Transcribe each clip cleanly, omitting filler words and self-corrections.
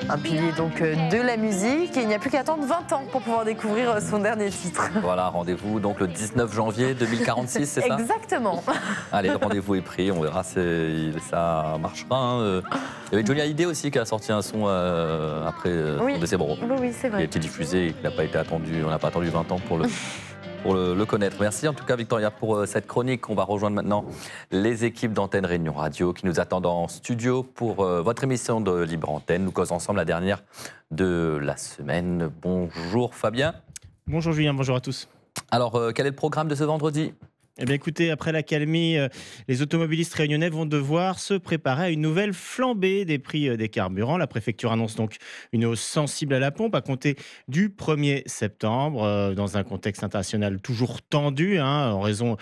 un pilier donc de la musique. Et il n'y a plus qu'à attendre 20 ans pour pouvoir découvrir son dernier titre. Voilà, rendez-vous donc le 19 janvier 2046, c'est ça ? Exactement. Allez, le rendez-vous est pris, on verra si ça marchera. Hein. Il y avait Johnny Hallyday aussi qui a sorti un son après son décès. Bon, oui, c'est vrai. Il a été diffusé et qui n'a pas été attendu, on n'a pas attendu 20 ans pour le connaître. Merci en tout cas Victoria pour cette chronique. On va rejoindre maintenant les équipes d'Antenne Réunion Radio qui nous attendent en studio pour votre émission de Libre Antenne. Nous causons ensemble la dernière de la semaine. Bonjour Fabien. Bonjour Julien, bonjour à tous. Alors quel est le programme de ce vendredi ? Eh bien écoutez, après l'accalmie, les automobilistes réunionnais vont devoir se préparer à une nouvelle flambée des prix des carburants. La préfecture annonce donc une hausse sensible à la pompe à compter du 1er septembre, dans un contexte international toujours tendu, en raison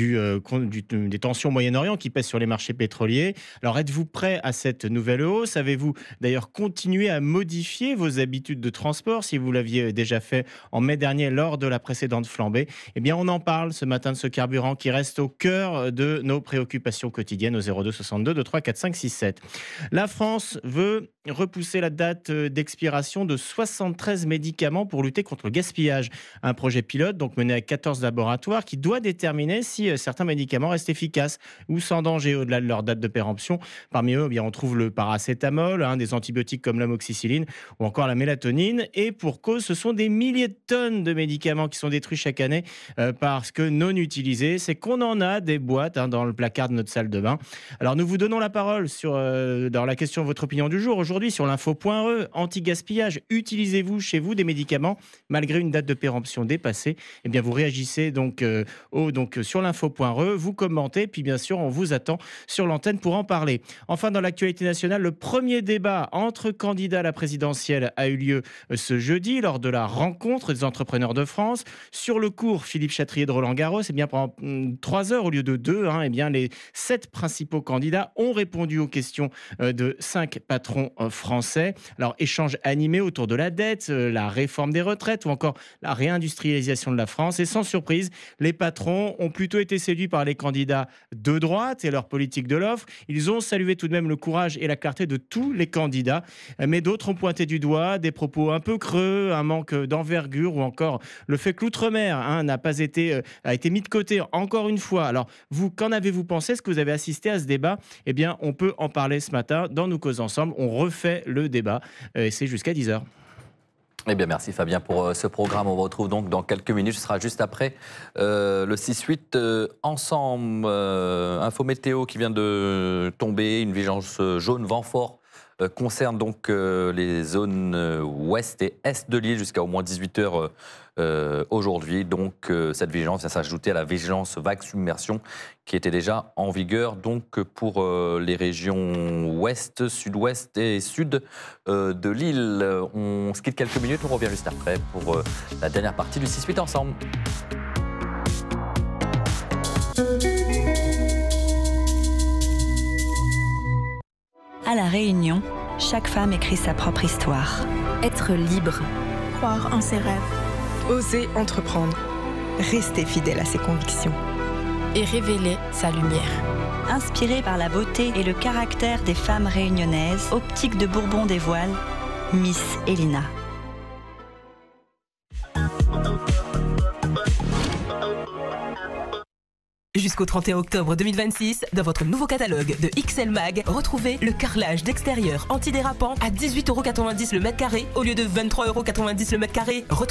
des tensions au Moyen-Orient qui pèsent sur les marchés pétroliers. Alors êtes-vous prêts à cette nouvelle hausse ? Avez-vous d'ailleurs continué à modifier vos habitudes de transport si vous l'aviez déjà fait en mai dernier lors de la précédente flambée ? Eh bien on en parle ce matin de ce carburant qui reste au cœur de nos préoccupations quotidiennes au 02 62 23 4 5 6 7. La France veut repousser la date d'expiration de 73 médicaments pour lutter contre le gaspillage. Un projet pilote donc mené avec 14 laboratoires qui doit déterminer si certains médicaments restent efficaces ou sans danger au-delà de leur date de péremption. Parmi eux, on trouve le paracétamol, des antibiotiques comme l'amoxicilline ou encore la mélatonine. Et pour cause, ce sont des milliers de tonnes de médicaments qui sont détruits chaque année parce que non utilisés. C'est qu'on en a des boîtes dans le placard de notre salle de bain. Alors nous vous donnons la parole dans la question votre opinion du jour. Aujourd'hui sur l'info.re, anti-gaspillage, utilisez-vous chez vous des médicaments malgré une date de péremption dépassée ? Eh bien vous réagissez donc sur l'info.re, vous commentez, puis bien sûr on vous attend sur l'antenne pour en parler. Enfin dans l'actualité nationale, le premier débat entre candidats à la présidentielle a eu lieu ce jeudi lors de la rencontre des entrepreneurs de France. Sur le cours Philippe Chatrier de Roland-Garros, eh bien pendant 3 heures au lieu de 2, eh bien les 7 principaux candidats ont répondu aux questions de 5 patrons français. Alors échange animé autour de la dette, la réforme des retraites ou encore la réindustrialisation de la France. Et sans surprise, les patrons ont plutôt été séduits par les candidats de droite et leur politique de l'offre. Ils ont salué tout de même le courage et la clarté de tous les candidats. Mais d'autres ont pointé du doigt des propos un peu creux, un manque d'envergure ou encore le fait que l'outre-mer a été mis de côté encore une fois. Alors vous, qu'en avez-vous pensé ? Est-ce que vous avez assisté à ce débat ? Eh bien, on peut en parler ce matin dans Nous Causons Ensemble. On refait le débat et c'est jusqu'à 10h. Eh bien, merci Fabien pour ce programme. On vous retrouve donc dans quelques minutes. Ce sera juste après le 6-8 ensemble. Info météo qui vient de tomber. Une vigilance jaune, vent fort concerne donc les zones ouest et est de l'île jusqu'à au moins 18h aujourd'hui. Donc cette vigilance vient s'ajouter à la vigilance vague submersion qui était déjà en vigueur donc pour les régions ouest, sud-ouest et sud de l'île. On se quitte quelques minutes, on revient juste après pour la dernière partie du 6-8 ensemble. À La Réunion, chaque femme écrit sa propre histoire. Être libre, croire en ses rêves, oser entreprendre, rester fidèle à ses convictions et révéler sa lumière. Inspirée par la beauté et le caractère des femmes réunionnaises, Optique de Bourbon des Voiles, Miss Elina. Jusqu'au 31 octobre 2026, dans votre nouveau catalogue de XL Mag, retrouvez le carrelage d'extérieur antidérapant à 18,90 € le mètre carré au lieu de 23,90 € le mètre carré.